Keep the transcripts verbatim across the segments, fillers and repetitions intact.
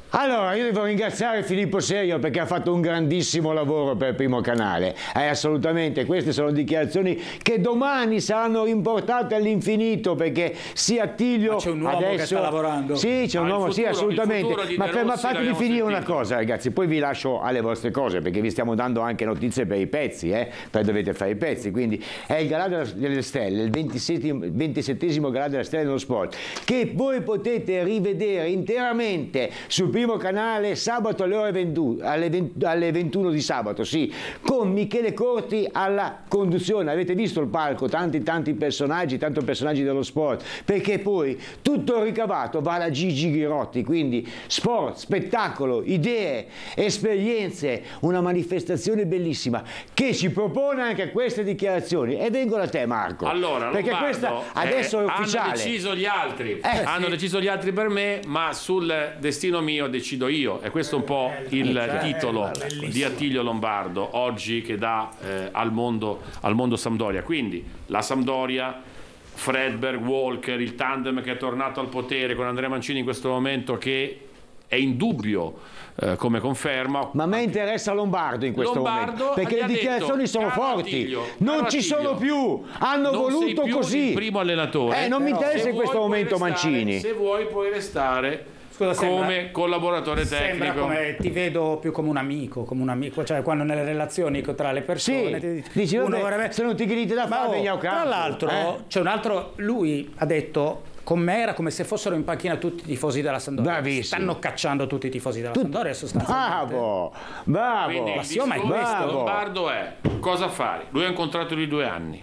Allora, io devo ringraziare Filippo Serio perché ha fatto un grandissimo lavoro per il Primo Canale. Eh, assolutamente, queste sono dichiarazioni che domani saranno rimportate all'infinito, perché sia Attilio Ma c'è un uomo adesso... che sta lavorando. Sì, c'è un Ah, uomo, il futuro, sì, assolutamente. di Ma, De per, ma Rossi fatemi finire una sentito. cosa, ragazzi, poi vi lascio alle vostre cose, perché vi stiamo dando anche notizie per i pezzi, eh? Poi dovete fare i pezzi. Quindi è il Galà della- delle Stelle, il ventisettesimo, ventisettesimo Galà delle Stelle dello Sport, che voi potete rivedere interamente sul Primo Canale sabato alle ore ventuno, alle venti alle ventuno di sabato, sì, con Michele Corti alla conduzione. Avete visto il palco, tanti tanti personaggi, tanti personaggi dello sport, perché poi tutto il ricavato va alla Gigi Ghirotti, quindi sport, spettacolo, idee, esperienze, una manifestazione bellissima che ci propone anche queste dichiarazioni. E vengo da te, Marco, Allora, perché Lombardo, questa adesso eh, è ufficiale. Hanno deciso gli altri, Eh, hanno sì. deciso gli altri per me, ma sul destino mio decido io. E questo è un po' il titolo di Attilio Lombardo oggi, che dà eh, al mondo al mondo Sampdoria. Quindi la Sampdoria, Fredberg, Walker, il tandem che è tornato al potere con Andrea Mancini in questo momento, che è indubbio eh, come conferma. Ma a me interessa Lombardo in questo Lombardo momento, perché gli le ha dichiarazioni detto, sono caro forti, Attilio, non caro ci sono Attilio, più, hanno non sei voluto più così. il primo allenatore. Eh, non mi Però, interessa se in questo vuoi puoi momento restare- Mancini. Se vuoi puoi restare Scusa, sembra- come collaboratore Sembra tecnico. come ti vedo più come un amico, come un amico, cioè quando nelle relazioni tra le persone Sì, ti- dici, uno vabbè, vorrebbe- se non ti gridi da Ma fare, oh, vieni a campo. tra l'altro Eh? c'è un altro, lui ha detto con me era come se fossero in panchina tutti i tifosi della Sampdoria. Bravissimo. Stanno cacciando tutti i tifosi della Sampdoria sostanzialmente. Bravo, bravo. Quindi Ma il sì, ma è discorso questo. di Lombardo è cosa fare? Lui ha un contratto di due anni,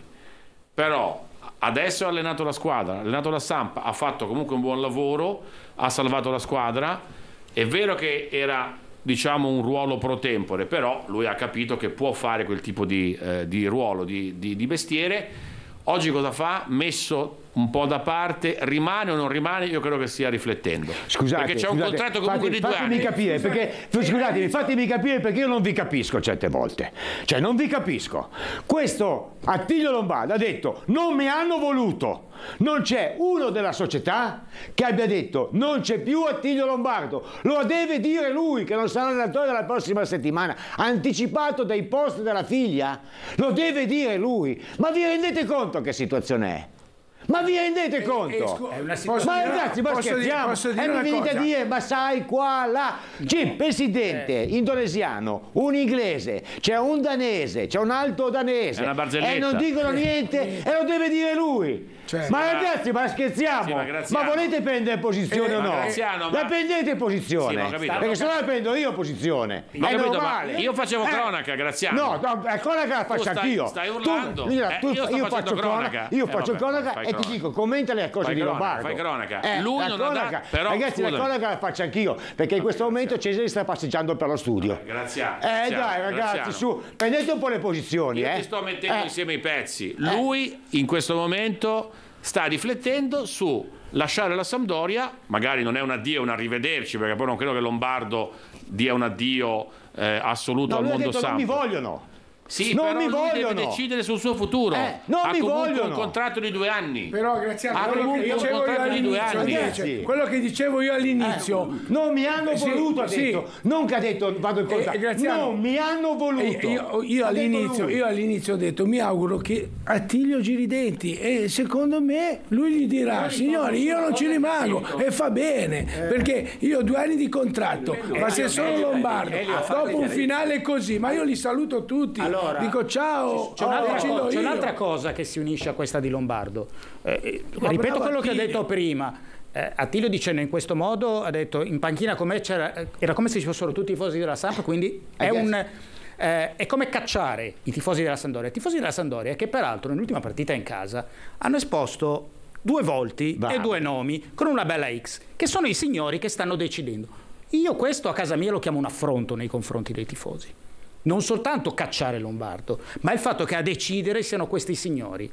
però adesso ha allenato la squadra, ha allenato la Samp, ha fatto comunque un buon lavoro, ha salvato la squadra. È vero che era, diciamo, un ruolo pro tempore, però lui ha capito che può fare quel tipo di, eh, di ruolo, di, di, di mestiere. Oggi cosa fa? Messo un po' da parte, rimane o non rimane? Io credo che stia riflettendo. Scusate, perché c'è un scusate, contratto comunque fate- di due fatemi anni. capire, perché, scusatemi, fatemi capire perché io non vi capisco certe volte. Cioè, non vi capisco. Questo Attilio Lombardo ha detto: non mi hanno voluto. Non c'è uno della società che abbia detto non c'è più Attilio Lombardo. Lo deve dire lui, che non sarà allenatore della prossima settimana, anticipato dai post della figlia. Lo deve dire lui. Ma vi rendete conto che situazione è? Ma vi rendete conto? È una Ma situazione- ragazzi, ma posso dire- scherziamo? posso dire E mi una venite a cosa? dire, ma sai qua, là. C'è il presidente indonesiano, un inglese, c'è un danese, c'è un altro danese. È una barzelletta. E non dicono niente e lo deve dire lui. Cioè, ma ma- ragazzi, ma scherziamo? Sì, ma ma, Graziano- volete prendere posizione Eh, o ma no? Graziano, ma- La prendete posizione. Sì, ma ho capito. Perché se no la prendo io posizione. Ma ho è capito, normale. ma io facevo Eh, cronaca, Graziano. No, no, la cronaca la faccio stai- anch'io. stai Tu- urlando. io, Eh, tu- io sto io facendo faccio cronaca. cronaca, io Eh, faccio vabbè, cronaca fai e ti cronaca. dico, commenta le cose Fai di cronaca, Lombardo. fai cronaca. Eh, Lui la non ha cronaca, da- però, ragazzi, la scusami. cronaca la faccio anch'io, perché in questo momento Cesare sta passeggiando per lo studio. Graziano, Eh Graziano, dai ragazzi, Graziano. su, prendete un po' le posizioni. Io eh. ti sto mettendo Eh. insieme i pezzi. Lui in questo momento sta riflettendo su lasciare la Sampdoria, magari non è un addio, è un arrivederci, perché poi non credo che Lombardo dia un addio eh, assoluto No, al lui ha mondo detto non mi Samp. vogliono. Sì, non però mi lui vogliono. deve decidere sul suo futuro. Eh, non ha mi comunque vogliono. un contratto di due anni. Però Graziano, Ha quello che comunque un dicevo io contratto di due all'inizio, anni. ragazzi, Sì. quello che dicevo io all'inizio, Non mi hanno Sì, voluto, ha sì. detto. Non che ha detto vado in contatto. Eh, Graziano, non mi hanno voluto. Eh, Io, io Ha detto all'inizio, lui. io all'inizio ho detto mi auguro che Attilio giri i denti e secondo me lui gli dirà signori io non ci rimango e fa bene perché io ho due anni di contratto ma se sono Lombardo dopo un finale così ma io li saluto tutti Allora, dico ciao C'è un'altra, decido co- c'è io. un'altra cosa che si unisce a questa di Lombardo. Eh, eh, Ma ripeto bravo quello che ho Attilio. detto prima. Eh, Attilio dicendo in questo modo, ha detto in panchina con me c'era, eh, era come se ci fossero tutti i tifosi della Samp, quindi è, guess. un, eh, è come cacciare i tifosi della Sampdoria. I tifosi della Sampdoria che peraltro nell'ultima partita in casa hanno esposto due volti Bravo. e due nomi con una bella X, che sono i signori che stanno decidendo. Io questo a casa mia lo chiamo un affronto nei confronti dei tifosi. Non soltanto cacciare Lombardo, ma il fatto che a decidere siano questi signori.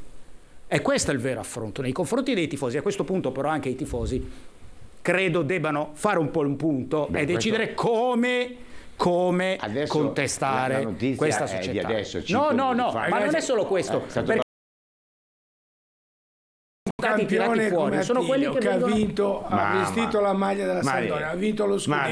E questo è il vero affronto nei confronti dei tifosi. A questo punto però anche i tifosi credo debbano fare un po' un punto Beh, e decidere come, come Adesso contestare la- la notizia questa è di società. adesso, no, cinque no, minuti no, fa. ma non è solo questo. Eh, è stato perché stati tirati campione fuori come sono quelli Attilio, che che ha vengono... vinto, ha Mamma. vestito la maglia della Maria. Sampdoria, ha vinto lo scudetto.